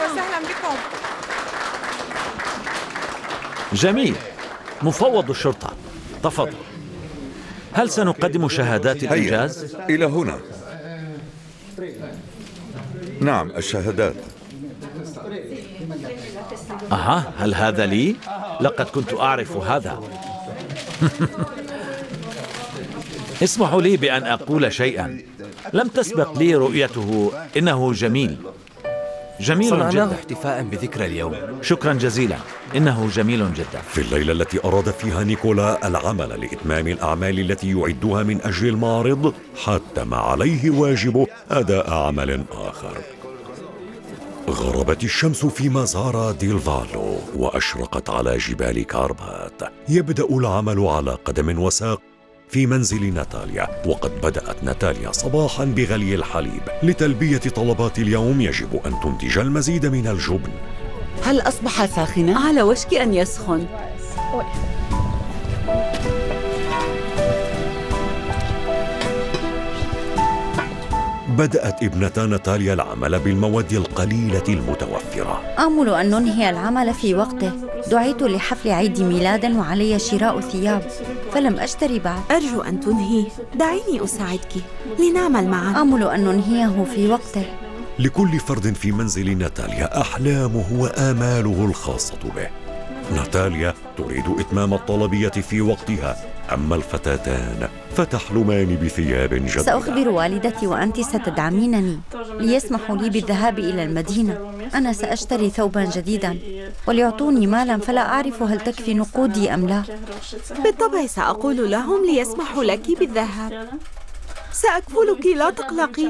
وسهلا بكم. جميل. مفوض الشرطة، تفضل. هل سنقدم شهادات الإنجاز؟ إلى هنا. نعم، الشهادات. هل هذا لي؟ لقد كنت أعرف هذا. اسمحوا لي بأن أقول شيئا لم تسبق لي رؤيته. إنه جميل، جميل صنعناه جدا. احتفاء بذكرى اليوم. شكرا جزيلا، إنه جميل جدا. في الليلة التي أراد فيها نيكولا العمل لإتمام الأعمال التي يعدها من أجل المعرض، حتم عليه واجبه أداء عمل آخر. غربت الشمس في مزارة ديل فالو وأشرقت على جبال كاربات. يبدأ العمل على قدم وساق في منزل ناتاليا، وقد بدأت ناتاليا صباحا بغلي الحليب. لتلبية طلبات اليوم يجب أن تنتج المزيد من الجبن. هل أصبح ساخنا؟ على وشك أن يسخن. بدأت ابنتا ناتاليا العمل بالمواد القليلة المتوفرة. آمل أن ننهي العمل في وقته. دعيت لحفل عيد ميلاد وعلي شراء ثياب فلم أشتري بعد. أرجو أن تنهيه، دعيني أساعدك لنعمل معا. آمل أن ننهيه في وقته. لكل فرد في منزل ناتاليا أحلامه وآماله الخاصة به. ناتاليا تريد إتمام الطلبية في وقتها، أما الفتاتان فتحلمان بثياب جديدة. سأخبر والدتي وأنت ستدعمينني ليسمحوا لي بالذهاب إلى المدينة. أنا سأشتري ثوبا جديدا وليعطوني مالا، فلا أعرف هل تكفي نقودي أم لا. بالطبع سأقول لهم ليسمحوا لك بالذهاب. سأكفلك، لا تقلقي.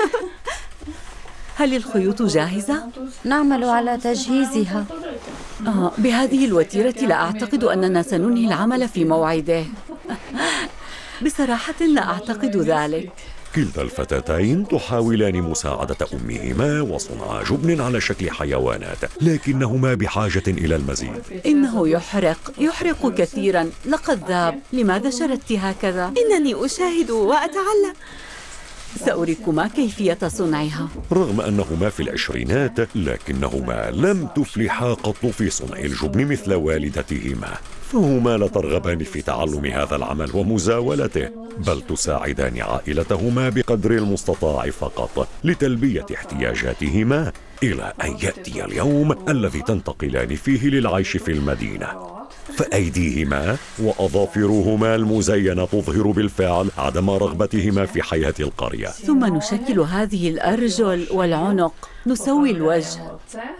هل الخيوط جاهزة؟ نعمل على تجهيزها. بهذه الوتيرة لا أعتقد أننا سننهي العمل في موعده. بصراحة لا أعتقد ذلك. كلتا الفتاتين تحاولان مساعدة أمهما وصنع جبن على شكل حيوانات، لكنهما بحاجة إلى المزيد. إنه يحرق كثيرا، لقد ذاب. لماذا شردت هكذا؟ إنني أشاهد وأتعلم. سأريكما كيفية صنعها. رغم أنهما في العشرينات، لكنهما لم تفلحا قط في صنع الجبن مثل والدتهما، فهما لا ترغبان في تعلم هذا العمل ومزاولته، بل تساعدان عائلتهما بقدر المستطاع فقط لتلبية احتياجاتهما، إلى أن يأتي اليوم الذي تنتقلان فيه للعيش في المدينة. فأيديهما وأظافرهما المزينة تظهر بالفعل عدم رغبتهما في حياة القرية. ثم نشكل هذه الأرجل والعنق، نسوي الوجه.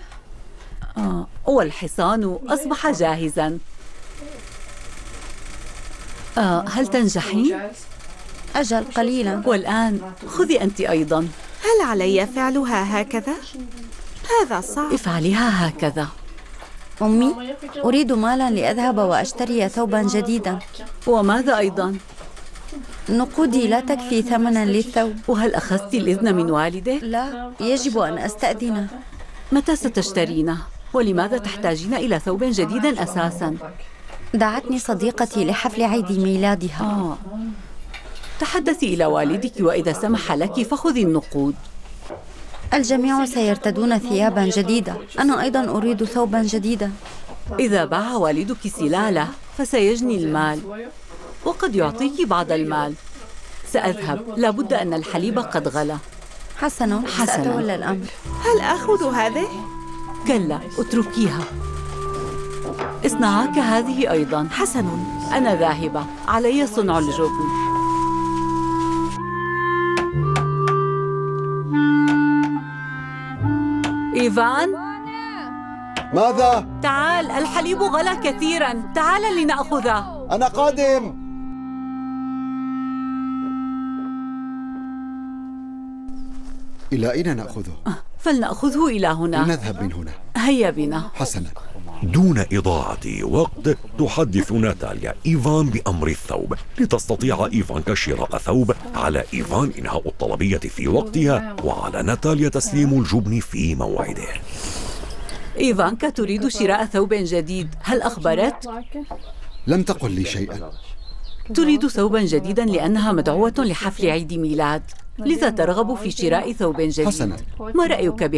والحصان أصبح جاهزا. هل تنجحين؟ أجل قليلا. والآن خذي أنت أيضا. هل علي فعلها هكذا؟ هذا صعب. افعليها هكذا. أمي، أريد مالا لأذهب وأشتري ثوبا جديدا. وماذا أيضا؟ نقودي لا تكفي ثمنا للثوب. وهل أخذت الإذن من والدك؟ لا، يجب أن أستأذنه. متى ستشترينه؟ ولماذا تحتاجين إلى ثوب جديد أساسا؟ دعتني صديقتي لحفل عيد ميلادها. تحدثي إلى والدك، وإذا سمح لك فخذي النقود. الجميع سيرتدون ثيابا جديدة، أنا أيضا أريد ثوبا جديدا. إذا باع والدك سلالة فسيجني المال، وقد يعطيك بعض المال. سأذهب، لابد أن الحليب قد غلى. حسنا. سأتولى الأمر. هل أخذ هذه؟ كلا، اتركيها. اصنعاك هذه أيضا. حسن، أنا ذاهبة، علي صنع الجبن. إيفان؟ ماذا؟ تعال، الحليب غلى كثيرا، تعال لنأخذه. أنا قادم. إلى أين نأخذه؟ فلنأخذه إلى هنا. لنذهب من هنا. هيا بنا. حسنا. دون إضاعة وقت تحدث ناتاليا إيفان بأمر الثوب، لتستطيع إيفانكا شراء ثوب، على إيفان إنهاء الطلبية في وقتها، وعلى ناتاليا تسليم الجبن في موعده. إيفانكا تريد شراء ثوب جديد، هل أخبرت؟ لم تقل لي شيئا. تريد ثوبا جديدا لأنها مدعوة لحفل عيد ميلاد، لذا ترغب في شراء ثوب جديد. حسنا. ما رأيك